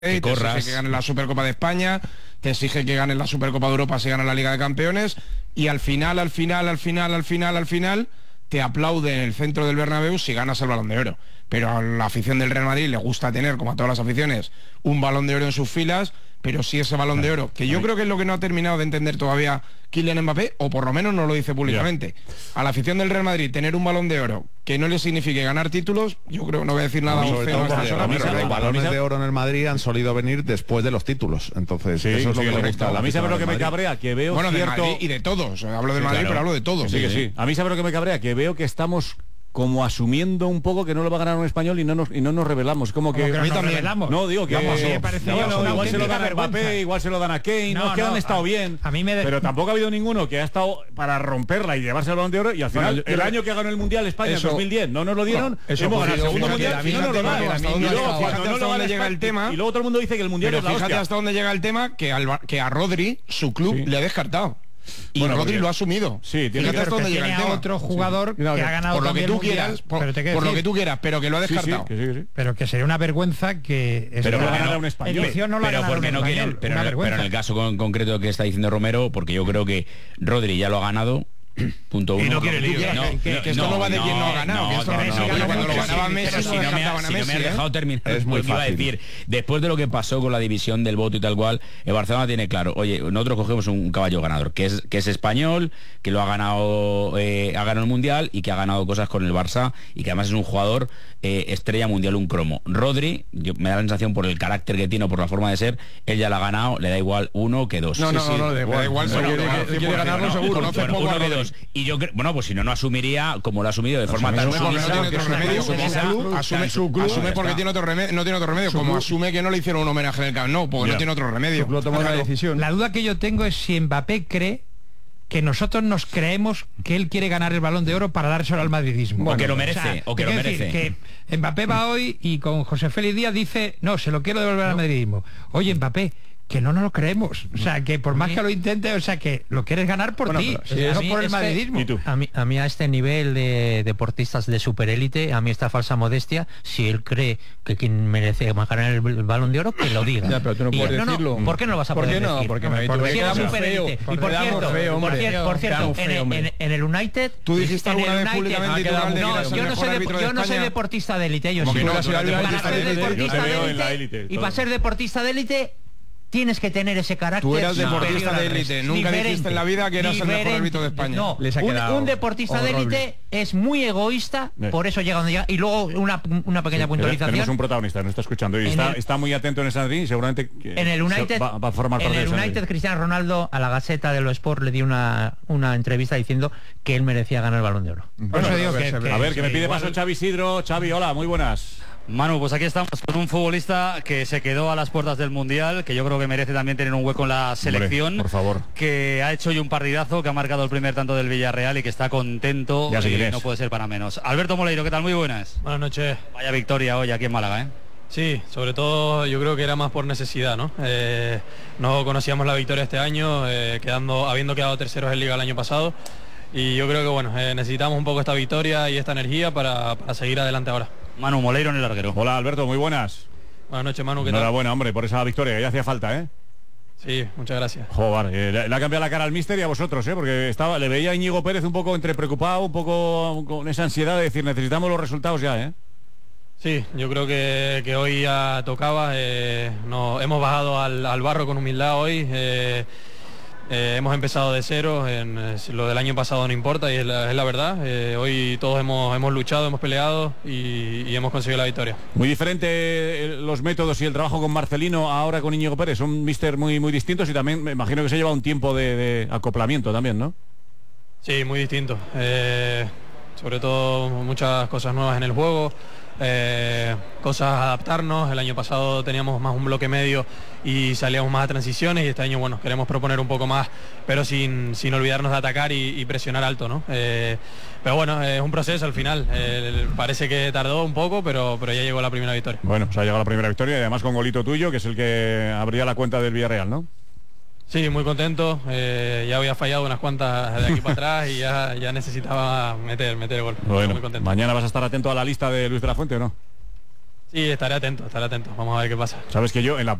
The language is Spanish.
te exige que ganes la Supercopa de España, te exige que ganes la Supercopa de Europa si ganas la Liga de Campeones, y al final te aplaude en el centro del Bernabéu si ganas el Balón de Oro. Pero a la afición del Real Madrid le gusta tener, como a todas las aficiones, un Balón de Oro en sus filas, pero sí ese Balón de Oro, que yo creo que es lo que no ha terminado de entender todavía Kylian Mbappé, o por lo menos no lo dice públicamente. A la afición del Real Madrid tener un Balón de Oro que no le signifique ganar títulos, yo creo, no voy a decir nada feo a esta persona, pero los balones de oro en el Madrid han solido venir después de los títulos, entonces eso es lo que le gusta a la mí. ¿Sabes lo que me cabrea? Que veo de Madrid y de todos, hablo del Madrid, pero hablo de todos. Sí. A mí ¿sabes lo que me cabrea? Que veo que estamos como asumiendo un poco que no lo va a ganar un español y no nos revelamos, como que a mí también. No, digo que igual se lo dan a Mbappé, igual se lo dan a Kane, no, es que han estado bien, pero tampoco ha habido ninguno que ha estado para romperla y llevarse el Balón de Oro, y al final el año que ganó el Mundial España en 2010 no nos lo dieron, hemos ganado el segundo Mundial y no nos lo dan. Y luego todo el mundo dice que el Mundial es la hostia. Fíjate hasta dónde llega el tema, que a Rodri, su club, le ha descartado. Y Rodri lo ha asumido. Sí, tiene otro jugador que ha ganado por lo que tú quieras, por lo que tú quieras, pero que lo ha descartado. Pero que sería una vergüenza que pero no ganara un español. Pero porque no quieren, pero en el caso concreto que está diciendo Romero, porque yo creo que Rodri ya lo ha ganado. Punto uno. Y no quiere lío. Que esto no va de quién no ha ganado. Cuando lo ganaba Messi, si no me has dejado terminar, es muy fácil. Iba a decir, después de lo que pasó con la división del voto y tal cual, el Barcelona tiene claro, oye, nosotros cogemos un caballo ganador, que es español, que lo ha ganado el Mundial y que ha ganado cosas con el Barça y que además es un jugador estrella mundial, un cromo. Rodri, me da la sensación por el carácter que tiene o por la forma de ser, él ya la ha ganado, le da igual uno que dos. No, le da igual, quiere ganarlo seguro. Uno que dos. Y yo creo, pues si no asumiría como lo ha asumido de forma tan asume porque tiene otro remedio, no tiene otro remedio, como asume que no le hicieron un homenaje en el Camp Nou, porque no tiene otro remedio. La duda que yo tengo es si Mbappé cree que nosotros nos creemos que él quiere ganar el Balón de Oro para dárselo al madridismo. O que lo merece, o que lo merece. Decir, que Mbappé va hoy y con José Félix Díaz dice, no, se lo quiero devolver al madridismo. Oye, Mbappé, que no nos lo creemos, o sea, que por más que lo intente, o sea, que lo quieres ganar por ti, no por el madridismo. A mí a este nivel de deportistas de superélite, a mí esta falsa modestia, si él cree que quien merece ganar el Balón de Oro, que lo diga. Ya, pero tú no puedes decirlo. ¿Por qué no lo vas a poder decir? Porque es superélite. Y por cierto, en el United, tú dijiste alguna vez públicamente, yo no soy deportista de élite, yo sí. Y para ser deportista de élite tienes que tener ese carácter. Tú eras deportista de élite, nunca dijiste en la vida que eras el mejor árbitro de España. No, un deportista de élite es muy egoísta, por eso llega donde llega. Y luego una pequeña puntualización. Tenemos un protagonista que nos está escuchando y está muy atento en esa y seguramente en el United va a formar parte en el United. Cristiano Ronaldo a la Gaceta de los Sport le dio una entrevista diciendo que él merecía ganar el Balón de Oro. A ver, que me pide paso Xavi Isidro. Xavi, hola, muy buenas. Manu, pues aquí estamos con un futbolista que se quedó a las puertas del Mundial, que yo creo que merece también tener un hueco en la selección. Hombre, por favor. Que ha hecho hoy un partidazo, que ha marcado el primer tanto del Villarreal y que está contento. Ya sé no puede ser para menos. Alberto Moleiro, ¿qué tal? Muy buenas. Buenas noches. Vaya victoria hoy aquí en Málaga, ¿eh? Sí, sobre todo yo creo que era más por necesidad, ¿no? No conocíamos la victoria este año, habiendo quedado terceros en Liga el año pasado. Y yo creo que bueno, necesitamos un poco esta victoria y esta energía para seguir adelante ahora. Manu Moleiro en el larguero. Hola Alberto, muy buenas. Buenas noches, Manu, ¿qué tal? Enhorabuena, hombre, por esa victoria, que ya hacía falta, ¿eh? Sí, muchas gracias. Joder, le ha cambiado la cara al míster y a vosotros, porque le veía a Íñigo Pérez un poco entre preocupado, un poco con esa ansiedad de decir, necesitamos los resultados ya, ¿eh? Sí, yo creo que hoy ya tocaba, hemos bajado al barro con humildad hoy. Hemos empezado de cero, lo del año pasado no importa y es la verdad. Hoy todos hemos luchado, hemos peleado y hemos conseguido la victoria. Muy diferente los métodos y el trabajo con Marcelino ahora con Íñigo Pérez, son míster muy, muy distintos y también me imagino que se lleva un tiempo de acoplamiento también, ¿no? Sí, muy distinto. Sobre todo muchas cosas nuevas en el juego. Cosas a adaptarnos. El año pasado teníamos más un bloque medio y salíamos más a transiciones y este año bueno, queremos proponer un poco más, pero sin olvidarnos de atacar y presionar alto, ¿no? Pero bueno, es un proceso al final. Parece que tardó un poco, pero ya llegó la primera victoria. Bueno, pues ha llegado la primera victoria y además con golito tuyo, que es el que abría la cuenta del Villarreal, ¿no? Sí, muy contento. Ya había fallado unas cuantas de aquí para atrás y ya necesitaba meter el gol. Bueno, muy contento. ¿Mañana vas a estar atento a la lista de Luis de la Fuente o no? Sí, estaré atento. Vamos a ver qué pasa. Sabes que yo en la